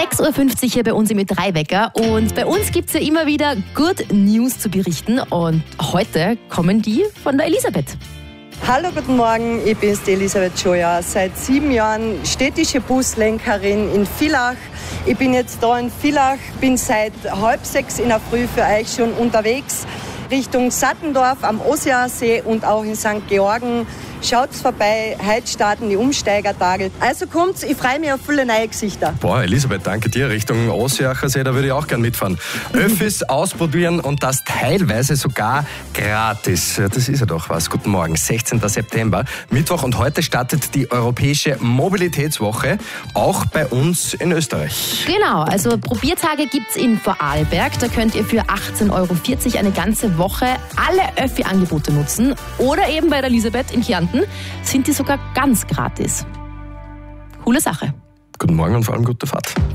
6.50 Uhr hier bei uns im Ö3-Wecker. Und bei uns gibt es ja immer wieder Good News zu berichten. Und heute kommen die von der Elisabeth. Hallo, guten Morgen, ich bin die Elisabeth Scheuer. Seit 7 Jahren städtische Buslenkerin in Villach. Ich bin jetzt da in Villach, bin seit 5:30 in der Früh für euch schon unterwegs Richtung Sattendorf am Ossiarsee und auch in St. Georgen. Schaut's vorbei, heute starten die Umsteigertage. Also kommt's, ich freue mich auf viele neue Gesichter. Boah, Elisabeth, danke dir. Richtung Ossiachersee, da würde ich auch gern mitfahren. Öffis ausprobieren und das teilweise sogar gratis. Das ist ja doch was. Guten Morgen, 16. September, Mittwoch, und heute startet die Europäische Mobilitätswoche, auch bei uns in Österreich. Genau, also Probiertage gibt's in Vorarlberg. Da könnt ihr für 18,40 € eine ganze Woche alle Öffi-Angebote nutzen. Oder eben bei der Elisabeth in Kärnten sind die sogar ganz gratis. Coole Sache. Guten Morgen und vor allem gute Fahrt.